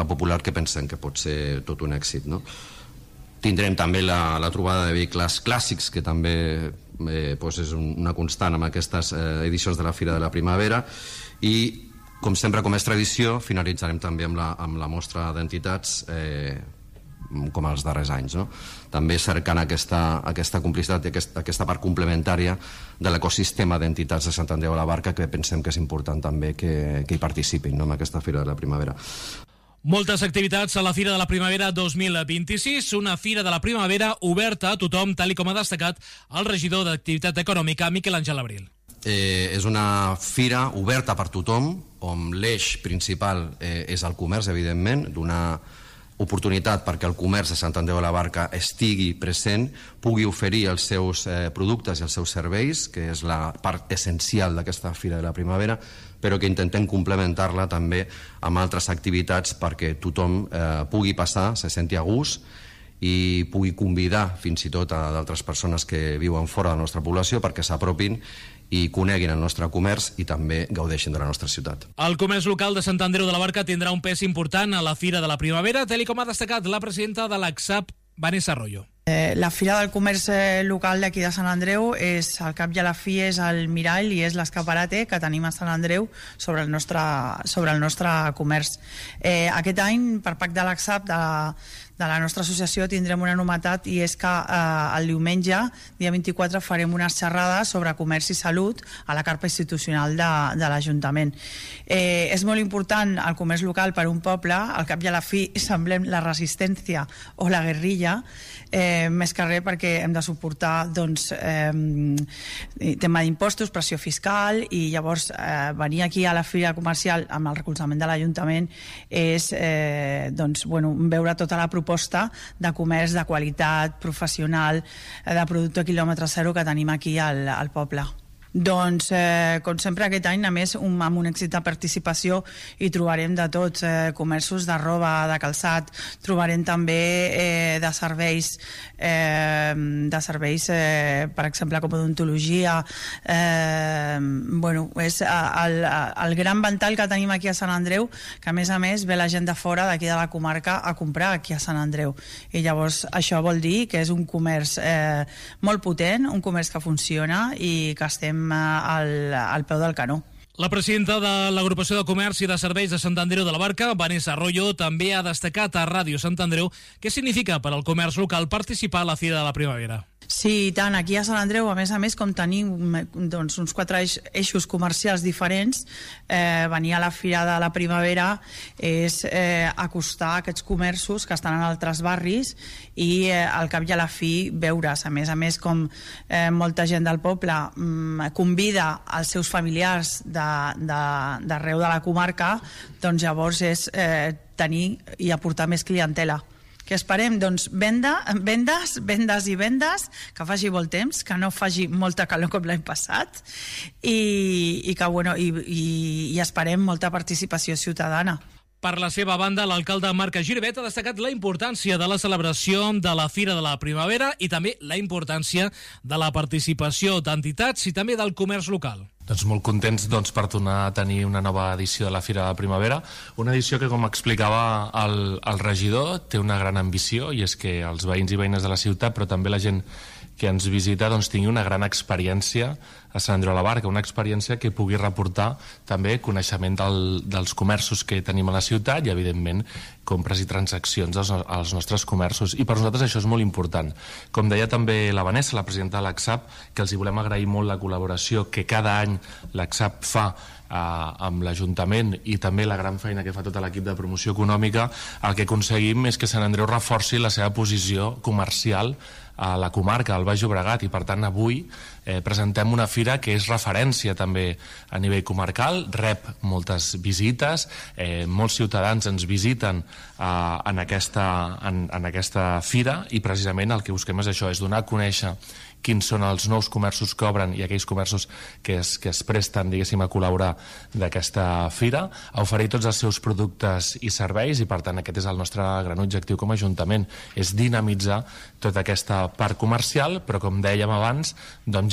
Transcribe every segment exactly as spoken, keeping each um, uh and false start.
cultura popular que pensem que pot ser tot un èxit, no? Tindrem també la, la trobada de vehicles clàssics, que també eh, pues és una constant amb aquestes eh, edicions de la Fira de la Primavera, i com sempre, com és tradició, finalitzarem també amb la, amb la mostra d'entitats eh, com els darrers anys, no? També cercant aquesta, aquesta complicitat i aquesta, aquesta part complementària de l'ecosistema d'entitats de Sant Andreu de la Barca, que pensem que és important també que, que hi participin, no?, en aquesta Fira de la Primavera. Moltes activitats a la Fira de la Primavera dos mil vint-i-sis, una Fira de la Primavera oberta a tothom, tal com ha destacat el regidor d'Activitat Econòmica, Miquel Àngel Abril. Eh, és una fira oberta per tothom, on l'eix principal eh, és el comerç, evidentment, donar oportunitat perquè el comerç de Sant Andreu de la Barca estigui present, pugui oferir els seus eh, productes i els seus serveis, que és la part essencial d'aquesta Fira de la Primavera, però que intentem complementar-la també amb altres activitats perquè tothom eh, pugui passar, se senti a gust i pugui convidar fins i tot a d'altres persones que viuen fora de la nostra població perquè s'apropin i coneguin el nostre comerç i també gaudeixin de la nostra ciutat. El comerç local de Sant Andreu de la Barca tindrà un pes important a la Fira de la Primavera, tal com ha destacat la presidenta de l'A C S A P, Vanessa Arroyo. Eh, la Fira del Comerç Local d'aquí de Sant Andreu és, al cap i a la fi, és el mirall i és l'escaparate que tenim a Sant Andreu sobre el nostre, sobre el nostre comerç. Eh, aquest any, per pacte de l'A C S A P, de la, de la nostra associació, tindrem una novetat, i és que eh, el diumenge, dia vint-i-quatre, farem unes xerrades sobre comerç i salut a la carpa institucional de, de l'Ajuntament. Eh, és molt important el comerç local per un poble, al cap i a la fi semblem la resistència o la guerrilla, eh, més que res perquè hem de suportar doncs, eh, tema d'impostos, pressió fiscal, i llavors eh, venir aquí a la fira comercial amb el recolzament de l'Ajuntament és eh, doncs, bueno, veure tota la proposta de comerç de qualitat, professional, de producte quilòmetre zero que tenim aquí al, al poble. Doncs, eh, com sempre, aquest any, a més, un, amb un èxit de participació, hi trobarem de tots, eh, comerços de roba, de calçat, trobarem també eh, de serveis, eh, de serveis eh, per exemple, com odontologia. Eh, bueno, és el, el gran ventall que tenim aquí a Sant Andreu, que a més a més ve la gent de fora, d'aquí de la comarca, a comprar aquí a Sant Andreu. I llavors això vol dir que és un comerç eh, molt potent, un comerç que funciona i que estem Al, al peu del canó. La presidenta de l'Agrupació de Comerç i de Serveis de Sant Andreu de la Barca, Vanessa Arroyo, també ha destacat a Ràdio Sant Andreu què significa per al comerç local participar a la Fira de la Primavera. Sí, tant, aquí a Sant Andreu, a més a més, com tenim doncs, uns quatre eixos comercials diferents, eh, venir a la Fira de la Primavera és eh, acostar aquests comerços que estan en altres barris i eh, al cap i a la fi veure's. A més a més, com eh, molta gent del poble mm, convida els seus familiars d'arreu de, de, de la comarca, doncs llavors és eh, tenir i aportar més clientela. Què esperem? Doncs venda, vendes, vendes i vendes, que faci molt temps, que no faci molta calor com l'any passat, i, i que bueno, i, i, i esperem molta participació ciutadana. Per la seva banda, l'alcalde Marc Girvet ha destacat la importància de la celebració de la Fira de la Primavera i també la importància de la participació d'entitats i també del comerç local. Doncs molt contents doncs, per tornar a tenir una nova edició de la Fira de la Primavera, una edició que, com explicava el, el regidor, té una gran ambició, i és que els veïns i veïnes de la ciutat, però també la gent que ens visita, doncs, tingui una gran experiència a Sant Andreu de la Barca, una experiència que pugui reportar també coneixement del, dels comerços que tenim a la ciutat i, evidentment, compres i transaccions als, als nostres comerços. I per nosaltres això és molt important. Com deia també la Vanessa, la presidenta de l'A C S A P, que els hi volem agrair molt la col·laboració que cada any l'A C S A P fa eh, amb l'Ajuntament, i també la gran feina que fa tot l'equip de promoció econòmica. El que aconseguim és que Sant Andreu reforci la seva posició comercial a la comarca, al Baix Llobregat, i per tant avui eh, presentem una fira que és referència també a nivell comarcal, rep moltes visites, eh, molts ciutadans ens visiten eh, en, aquesta, en, en aquesta fira, i precisament el que busquem és això, és donar a conèixer quins són els nous comerços que obren i aquells comerços que es, que es presten, diguéssim, a col·laborar d'aquesta fira, a oferir tots els seus productes i serveis, i per tant aquest és el nostre gran objectiu com a Ajuntament, és dinamitzar tota aquesta part comercial, però com dèiem abans, doncs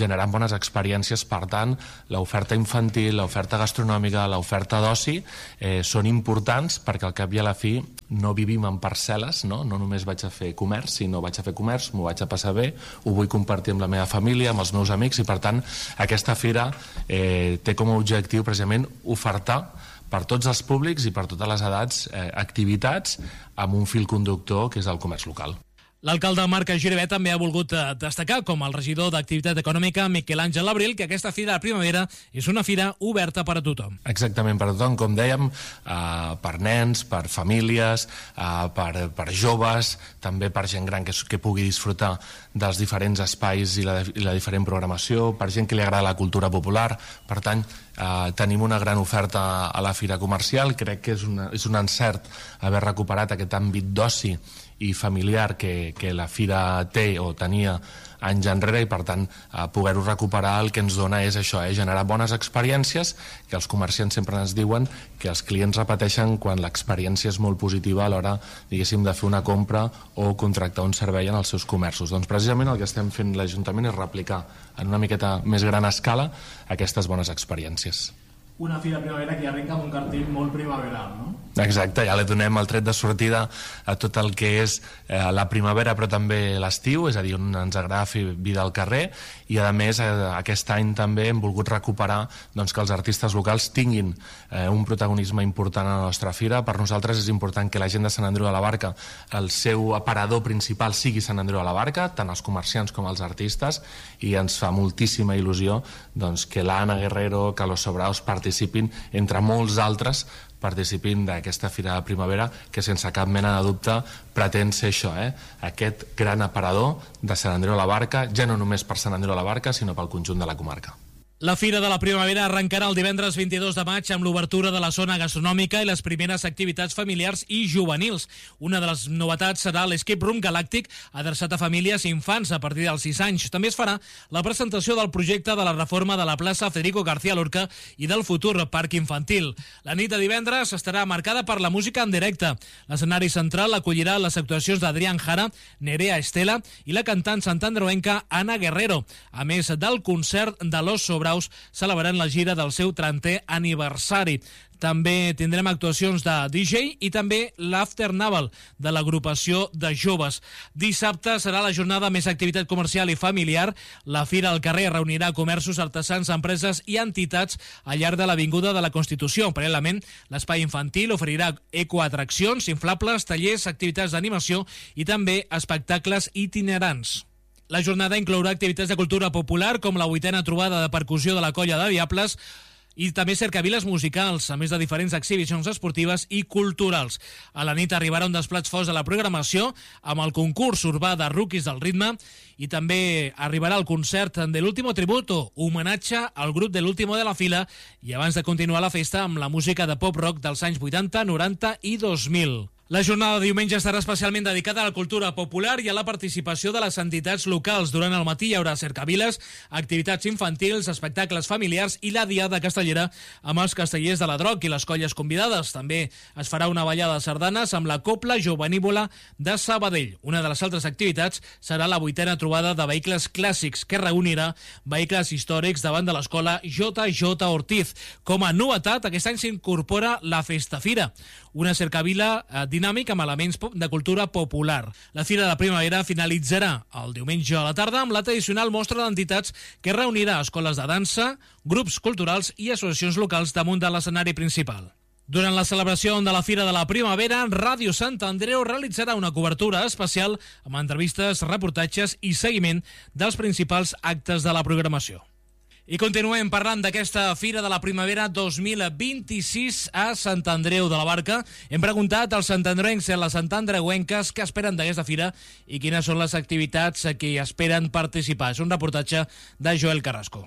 generant bones experiències. Per tant, l'oferta infantil, l'oferta gastronòmica, l'oferta d'oci eh, són importants perquè al cap i a la fi no vivim en parcel·les, no? No només vaig a fer comerç, sinó vaig a fer comerç, m'ho vaig a passar bé, ho vull compartir amb la meva família, amb els meus amics, i per tant aquesta fira eh, té com a objectiu precisament ofertar per tots els públics i per totes les edats eh, activitats amb un fil conductor que és el comerç local. L'alcalde Marc Giravet també ha volgut destacar, com el regidor d'Activitat Econòmica, Miquel Àngel Abril, que aquesta fira de primavera és una fira oberta per a tothom. Exactament, per a tothom, com dèiem, eh, per nens, per famílies, eh, per, per joves, també per gent gran que, que pugui disfrutar dels diferents espais i la, i la diferent programació, per gent que li agrada la cultura popular. Per tant, eh, tenim una gran oferta a la fira comercial. Crec que és, una, és un encert haver recuperat aquest àmbit d'oci i familiar que, que la fira té o tenia anys enrere, i per tant eh, poder-ho recuperar el que ens dona és això, eh, generar bones experiències, que els comerciants sempre ens diuen que els clients repeteixen quan l'experiència és molt positiva a l'hora, diguéssim, de fer una compra o contractar un servei en els seus comerços. Doncs precisament el que estem fent l'Ajuntament és replicar en una miqueta més gran escala aquestes bones experiències. Una fira primavera que arrenca amb un cartell molt primaveral, no? Exacte, ja li donem el tret de sortida a tot el que és eh, la primavera però també l'estiu, és a dir, on ens agrada fer vida al carrer, i a més eh, aquest any també hem volgut recuperar doncs, que els artistes locals tinguin eh, un protagonisme important a la nostra fira. Per nosaltres és important que la gent de Sant Andreu de la Barca, el seu aparador principal sigui Sant Andreu de la Barca, tant els comerciants com els artistes, i ens fa moltíssima il·lusió doncs, que l'Anna Guerrero, que los Sobraos participin, entre molts altres, participin d'aquesta fira de primavera, que sense cap mena de dubte pretén ser això, eh? Aquest gran aparador de Sant Andreu de la Barca, ja no només per Sant Andreu de la Barca, sinó pel conjunt de la comarca. La Fira de la Primavera arrencarà el divendres vint-i-dos de maig amb l'obertura de la zona gastronòmica i les primeres activitats familiars i juvenils. Una de les novetats serà l'Escape Room Galàctic, adreçat a famílies i infants a partir dels sis anys. També es farà la presentació del projecte de la reforma de la plaça Federico García Lorca i del futur parc infantil. La nit de divendres estarà marcada per la música en directe. L'escenari central acollirà les actuacions d'Adrián Jara, Nerea Estela i la cantant santandreuenca Ana Guerrero, a més del concert de Los Sobraos celebrant la gira del seu trentè aniversari. També tindrem actuacions de D J i també l'After Naval de l'agrupació de joves. Dissabte serà la jornada més activitat comercial i familiar. La Fira al carrer reunirà comerços, artesans, empreses i entitats al llarg de l'Avinguda de la Constitució. Paral·lelament, l'espai infantil oferirà ecoatraccions, inflables, tallers, activitats d'animació i també espectacles itinerants. La jornada inclourà activitats de cultura popular com la vuitena trobada de percussió de la Colla de Diables i també cercaviles musicals, a més de diferents exhibicions esportives i culturals. A la nit arribarà un dels plats forts de la programació amb el concurs urbà de Rookies del Ritme i també arribarà el concert de l'Último Tributo, homenatge al grup de l'Último de la Fila, i abans de continuar la festa amb la música de pop-rock dels anys vuitanta, noranta i dos mil. La jornada de diumenge estarà especialment dedicada a la cultura popular i a la participació de les entitats locals. Durant el matí hi haurà cercaviles, activitats infantils, espectacles familiars i la diada castellera amb els castellers de la Droc i les colles convidades. També es farà una ballada de sardanes amb la Copla Jovenívola de Sabadell. Una de les altres activitats serà la vuitena trobada de vehicles clàssics, que reunirà vehicles històrics davant de l'escola J J Ortiz. Com a novetat, aquest any s'incorpora la Festa Fira, una cercavila dinàmic amb elements de cultura popular. La Fira de la Primavera finalitzarà el diumenge a la tarda amb la tradicional mostra d'entitats que reunirà escoles de dansa, grups culturals i associacions locals damunt de l'escenari principal. Durant la celebració de la Fira de la Primavera, Ràdio Sant Andreu realitzarà una cobertura especial amb entrevistes, reportatges i seguiment dels principals actes de la programació. I continuem parlant d'aquesta Fira de la Primavera dos mil vint-i-sis a Sant Andreu de la Barca. Hem preguntat als santandreuencs i a les santandreuenques què esperen d'aquesta fira i quines són les activitats a què esperen participar. És un reportatge de Joel Carrasco.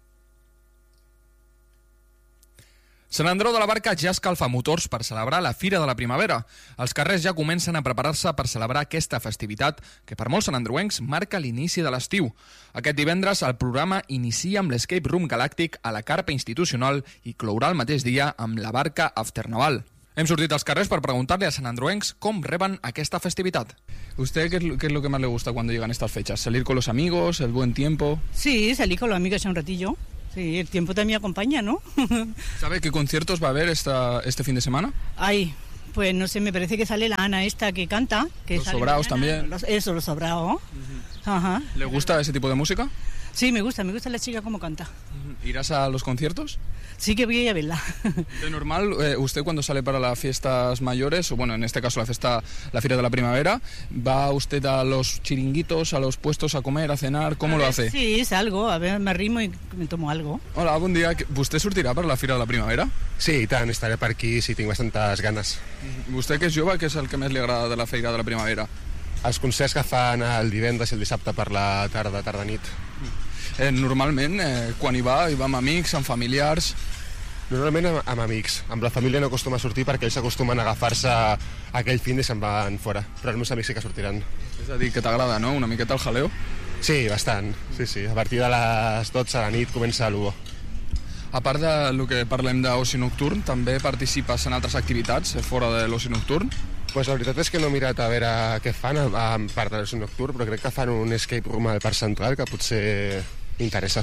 Sant Andreu de la Barca ja escalfa motors per celebrar la Fira de la Primavera. Els carrers ja comencen a preparar-se per celebrar aquesta festivitat que per molts santandreuencs marca l'inici de l'estiu. Aquest divendres el programa inicia amb l'Escape Room Galàctic a la carpa institucional i clourà el mateix dia amb la Barca After Naval. Hem sortit als carrers per preguntarle a sanandroencs com reben aquesta festivitat. ¿Usted qué es, qué es lo que más le gusta cuando llegan estas fechas? ¿Salir con los amigos, el buen tiempo? Sí, salir con los amigos un ratillo. Sí, el tiempo también acompaña, ¿no? ¿Sabe qué conciertos va a haber esta, este fin de semana? Ay, pues no sé, me parece que sale la Ana esta que canta. Que Los sale Sobraos mañana. también. Los, eso, los Sobraos. Uh-huh. Ajá. ¿Le gusta ese tipo de música? Sí, me gusta, me gusta la chica como canta. ¿Irás a los conciertos? Sí que voy a ir a verla. De normal, eh, usted cuando sale para las fiestas mayores, o bueno, en este caso la fiesta, la Fira de la Primavera, ¿va usted a los chiringuitos, a los puestos a comer, a cenar? ¿Cómo A lo ver, hace? Sí, salgo, a ver, me arrimo y me tomo algo. Hola, bon dia. ¿Usted sortirà per la Fira de la Primavera? Sí, i tant, estaré per aquí si tinc bastantes ganes. Vostè que és jove, què és el que més li agrada de la Fira de la Primavera? Els concerts que fan el divendres i el dissabte per la tarda, tarda-nit. Eh, normalment, eh, quan hi va, hi va amb amics, amb familiars... Normalment amb, amb amics. Amb la família no acostuma a sortir perquè ells acostumen a agafar-se aquell fin i se'n van fora. Però els meus amics sí que sortiran. És a dir, que t'agrada, no?, una miqueta el jaleo? Sí, bastant. Sí, sí. A partir de les dotze de la nit comença l'U B O. A part de lo que parlem d'oci nocturn, també participes en altres activitats fora de l'oci nocturn? Pues la veritat és que no he mirat a veure què fan a, a part de l'oci nocturn, però crec que fan un escape room al Parc Central que potser interessa.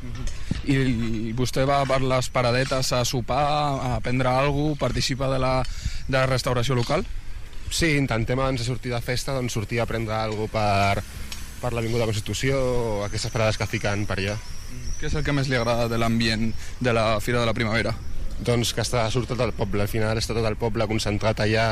I vostè va per les paradetes a sopar, a prendre alguna cosa, participa de la, de la restauració local? Sí, intentem abans de sortir de festa doncs, sortir a prendre alguna cosa per, per l'Avinguda Constitució o aquestes parades que fiquen per allà. Què és el que més li agrada de l'ambient de la Fira de la Primavera? Doncs que està, surt tot el poble, al final està tot el poble concentrat allà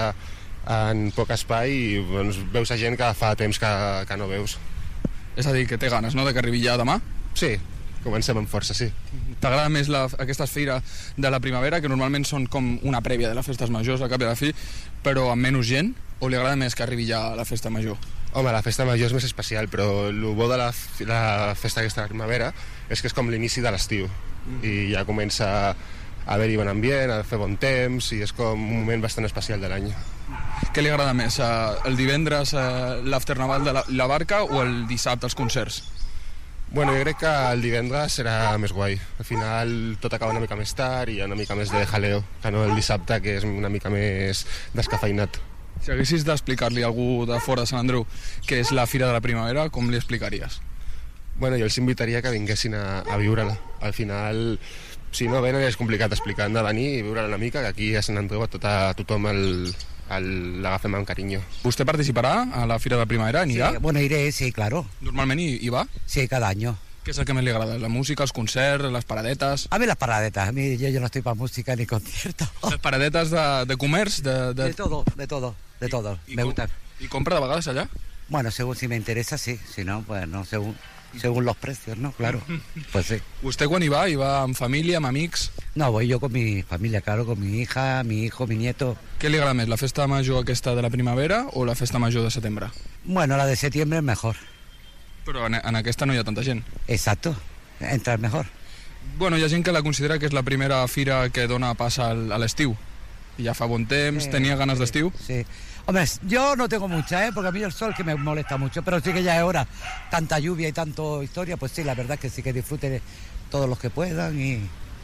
en poc espai i doncs, veus a gent que fa temps que, que no veus. És a dir, que té ganes, no?, de que arribi ja demà? Sí, comencem amb força, sí. T'agrada més la, aquesta fira de la primavera, que normalment són com una prèvia de les festes majors, al cap i a la fi, però amb menys gent, o li agrada més que arribi ja a la festa major? Home, la festa major és més especial, però el bo de la, la festa aquesta de primavera és que és com l'inici de l'estiu, mm. i ja comença a haver-hi bon ambient, a fer bon temps, i és com un moment bastant especial de l'any. Què li agrada més, el divendres l'afternaval de la, la barca o el dissabte els concerts? Bueno, jo crec que el divendres serà més guai. Al final tot acaba una mica més tard i hi ha una mica més de jaleo, que no el dissabte, que és una mica més descafeinat. Si haguessis d'explicar-li a algú de fora de Sant Andreu què és la Fira de la Primavera, com li explicaries? Bueno, jo els invitaria que vinguessin a, a viure-la. Al final, si no venen és complicat explicar, han de venir i viure-la una mica, que aquí a Sant Andreu a, tot, a tothom el, l'agafem amb carinyo. ¿Usted participará a la Fira de la Primavera? ¿Anirá? Sí, bueno, iré, sí, claro. ¿Normalmente y, y va? Sí, cada año. ¿Qué es el que más le agrada? ¿La música, los concerts, las paradetas? A mí las paradetas, a mí yo, yo no estoy para música ni conciertos. ¿Las paradetas de, de comerç? De, de... de todo, de todo, de todo, I, me i gusta. ¿Y compra de vegades allá? Bueno, según si me interesa, sí, si no, pues no, según, según los precios, ¿no? Claro, pues sí. ¿Usted quan hi va? ¿Hi va amb família, amb amics? No, voy yo con mi familia, claro, con mi hija, mi hijo, mi nieto. Què li agrada més, la festa major aquesta de la primavera o la festa major de setembre? Bueno, la de septiembre es mejor. Però en, en aquesta no hi ha tanta gent. Exacto, entra mejor. Bueno, hi ha gent que la considera que és la primera fira que dona pas al, a l'estiu. I ja fa bon temps, Sí, tenia ganes sí, d'estiu? Sí. Hombre, yo no tengo mucha, ¿eh? Porque a mí el sol que me molesta mucho, pero sí que ya es hora. Tanta lluvia y tanto historia, pues sí, la verdad que sí que disfruten todos los que puedan y...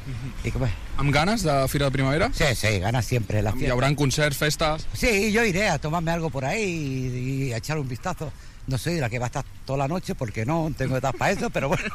y pues, Amb ganes de Fira de Primavera? sí, sí, gana siempre la Hi fiesta. haurà concerts, festes... Sí, yo iré a tomarme algo por ahí y, y a echar un vistazo. No soy de la que va a estar toda la noche porque no tengo edad para eso, pero bueno.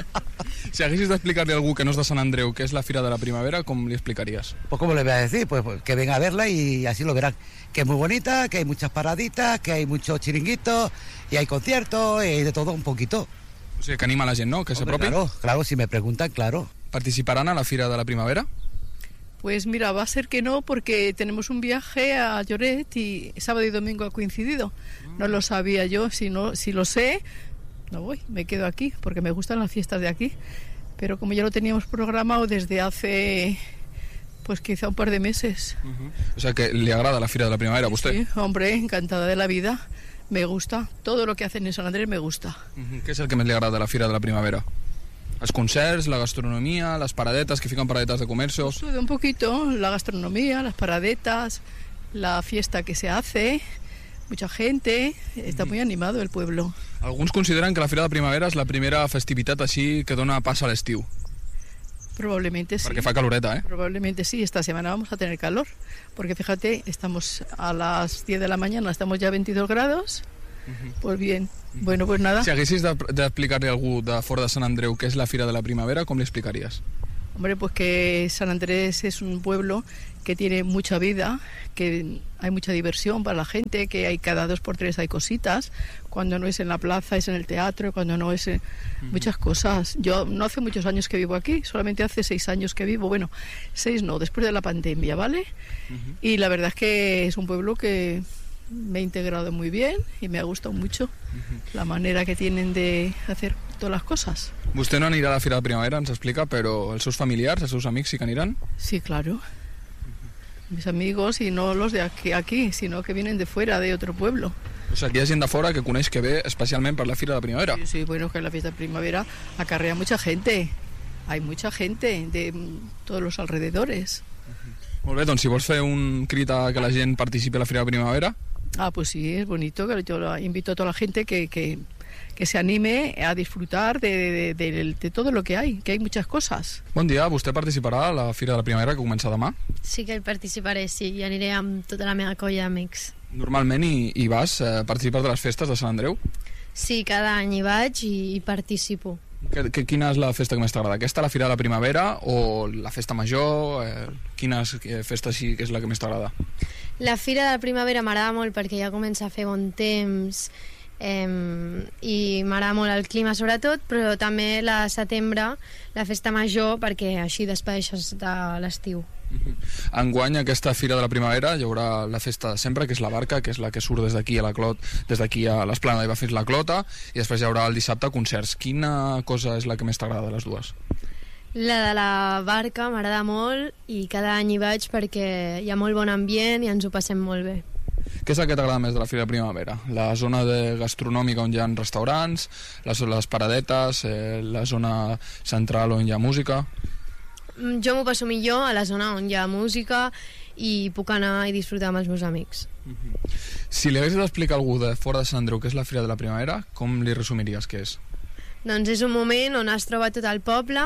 Si haguessis d'explicar-li a algú que no és de Sant Andreu què és la Fira de la Primavera, com li explicaries? Pues ¿cómo le voy a decir? Pues, pues que venga a verla y así lo verán. Que es muy bonita, que hay muchas paraditas, que hay muchos chiringuitos y hay conciertos y de todo un poquito. O sigui, que anima la gent, no?, que Hombre, s'apropi. claro, claro, si me preguntan, claro. Participaran a la Fira de la Primavera? Pues mira, va a ser que no, porque tenemos un viaje a Lloret y sábado y domingo ha coincidido. No lo sabía yo, si, no, si lo sé, no voy, me quedo aquí, porque me gustan las fiestas de aquí. Pero como ya lo teníamos programado desde hace, pues quizá un par de meses. O sea, que li agrada la Fira de la Primavera a vostè? Sí, hombre, encantada de la vida. Me gusta, todo lo que hacen en San Andrés me gusta. Què és el que més li agrada de la Fira de la Primavera? Els concerts, la gastronomia, les paradetes, que fiquen paradetes de comercios... Todo un poquito, la gastronomía, las paradetas, la fiesta que se hace, mucha gente, está muy animado el pueblo. Alguns consideren que la Fira de Primavera és la primera festivitat així que dona pas a l'estiu. Probablemente sí. Porque fa caloreta, ¿eh? Probablemente sí, esta semana vamos a tener calor, porque fíjate, estamos a las diez de la mañana, estamos ya a veintidós grados, uh-huh. Pues bien, bueno, pues nada. Si haguessis d'explicar-li a algú de fora de Sant Andreu què és la Fira de la Primavera, com li explicaries? Hombre, pues que San Andrés es un pueblo que tiene mucha vida, que hay mucha diversión para la gente, que hay cada dos por tres hay cositas, cuando no es en la plaza es en el teatro, cuando no es en muchas cosas. Yo no hace muchos años que vivo aquí, solamente hace seis años que vivo, bueno, seis no, después de la pandemia, ¿vale? Uh-huh. Y la verdad es que es un pueblo que me he integrado muy bien y me ha gustado mucho uh-huh. la manera que tienen de hacer todas las cosas. Vostè no anirà a la Fira de Primavera, ens explica, però els seus familiars, els seus amics sí que aniran? Sí, claro. Mis amigos, y no los de aquí, aquí, sino que vienen de fuera, de otro pueblo. O sigui, hi ha gent de fora que coneix que ve especialment per la Fira de Primavera. Sí, sí, bueno, que la fiesta de primavera acarrea mucha gente. Hay mucha gente de todos los alrededores. Uh-huh. Molt bé, doncs si vols fer un crit a que la gent participi a la Fira de Primavera. Ah, pues sí, es bonito, que yo invito a toda la gente que, que, que se anime a disfrutar de, de, de, de todo lo que hay, que hay muchas cosas. Bon dia, vostè participarà a la Fira de la Primavera que comença demà? Sí que hi participaré, sí, i aniré amb tota la meva colla d'amics. Normalment hi, hi vas, eh, participes de les festes de Sant Andreu? Sí, cada any hi vaig i, i participo. Que, que, quina és la festa que més t'agrada? Aquesta, la Fira de la Primavera, o la Festa Major? Eh, quina festa sí que és la que més t'agrada? La Fira de la Primavera m'agrada molt perquè ja comença a fer bon temps eh, i m'agrada molt el clima sobretot, però també la setembre, la Festa Major, perquè així despedeixes de l'estiu. Enguany, aquesta Fira de la Primavera, hi haurà la festa de sempre, que és la barca, que és la que surt des d'aquí a la Clot, des d'aquí a l'Esplanada i va fins la Clota, i després hi haurà el dissabte concerts. Quina cosa és la que més t'agrada de les dues? La de la barca m'agrada molt i cada any hi vaig perquè hi ha molt bon ambient i ens ho passem molt bé. Què és el que t'agrada més de la Fira de Primavera? La zona de gastronòmica on hi ha restaurants, les, les paradetes, eh, la zona central on hi ha música? Jo m'ho passo millor a la zona on hi ha música i puc anar i disfrutar amb els meus amics. Uh-huh. Si li haguessis d'explicar a algú de fora de Sant Andreu què és la Fira de la Primavera, com li resumiries què és? Doncs és un moment on es troba tot el poble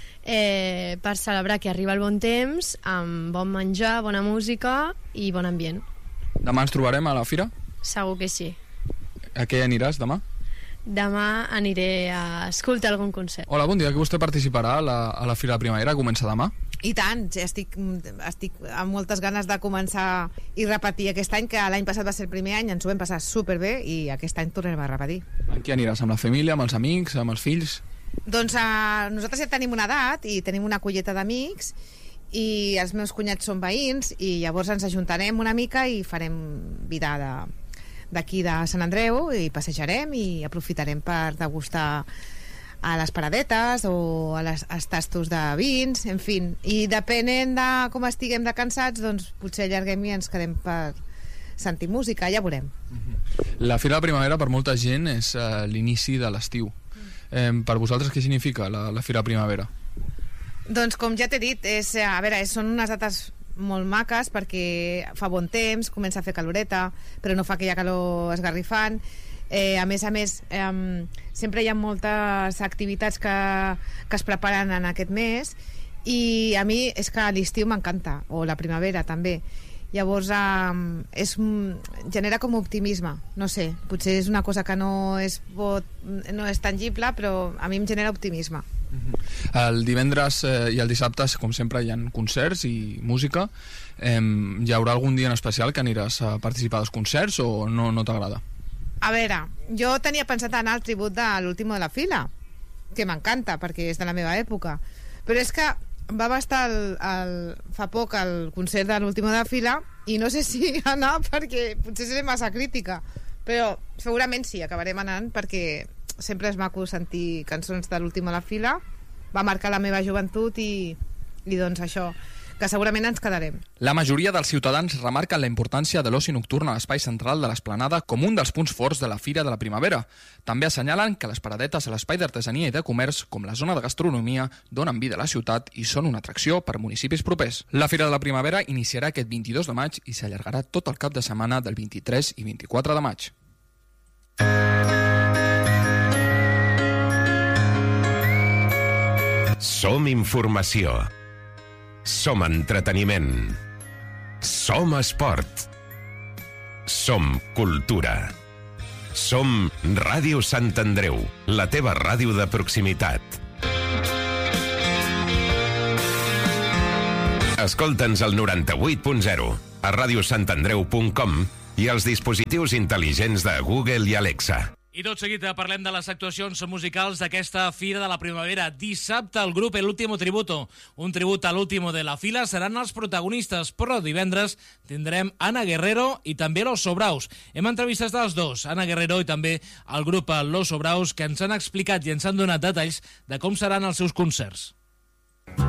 eh, per celebrar que arriba el bon temps, amb bon menjar, bona música i bon ambient. Demà ens trobarem a la Fira? Segur que sí. A què aniràs demà? Demà aniré a escoltar algun concert. Hola, bon dia, que vostè participarà a la, a la Fira de Primavera, comença demà? I tant, estic, estic amb moltes ganes de començar i repetir aquest any, que l'any passat va ser el primer any, ens ho vam passar superbé i aquest any tornarem a repetir. Amb qui aniràs? Amb la família, amb els amics, amb els fills? Doncs uh, nosaltres ja tenim una edat i tenim una colleta d'amics i els meus cunyats són veïns i llavors ens ajuntarem una mica i farem vida de d'aquí de Sant Andreu i passejarem i aprofitarem per degustar a les paradetes o a les, als tastos de vins, en fi, i depenent de com estiguem de cansats, doncs potser allarguem i ens quedem per sentir música, ja veurem. La Fira de Primavera per molta gent és uh, l'inici de l'estiu. Eh, per vosaltres què significa la, la Fira de Primavera? Doncs com ja t'he dit, és, a veure, són unes dates molt maques perquè fa bon temps, comença a fer caloreta, però no fa aquella calor esgarrifant. Eh, a més a més, eh, sempre hi ha moltes activitats que, que es preparen en aquest mes i a mi és que l'estiu m'encanta, o la primavera també. Llavors eh, és, genera com optimisme, no sé, potser és una cosa que no és, no és tangible, però a mi em genera optimisme. El divendres eh, i el dissabte, com sempre, hi ha concerts i música. Eh, hi haurà algun dia en especial que aniràs a participar dels concerts o no, no t'agrada? A veure, jo tenia pensat anar al tribut de l'Último de la Fila, que m'encanta perquè és de la meva època, però és que va estar el, el, fa poc el concert de l'Último de la Fila i no sé si anar perquè potser seré massa crítica, però segurament sí, acabarem anant perquè sempre és maco sentir cançons de l'Último de la Fila, va marcar la meva joventut i, i doncs això, que segurament ens quedarem. La majoria dels ciutadans remarquen la importància de l'oci nocturn a l'espai central de l'Esplanada com un dels punts forts de la Fira de la Primavera. També assenyalen que les paradetes a l'espai d'artesania i de comerç, com la zona de gastronomia, donen vida a la ciutat i són una atracció per municipis propers. La Fira de la Primavera iniciarà aquest vint-i-dos de maig i s'allargarà tot el cap de setmana del vint-i-tres i vint-i-quatre de maig. Som informació. Som entreteniment. Som esport. Som cultura. Som Ràdio Sant Andreu, la teva ràdio de proximitat. Escolta'ns al noranta-vuit punt zero, a radiosantandreu punt com i als dispositius intel·ligents de Google i Alexa. I tot seguit parlem de les actuacions musicals d'aquesta Fira de la Primavera. Dissabte el grup El Último Tributo, un tribut a l'último de la fila, seran els protagonistes, però divendres tindrem Ana Guerrero i també Los Sobraus. Hem entrevistat els dos, Ana Guerrero i també el grup Los Sobraus, que ens han explicat i ens han donat detalls de com seran els seus concerts.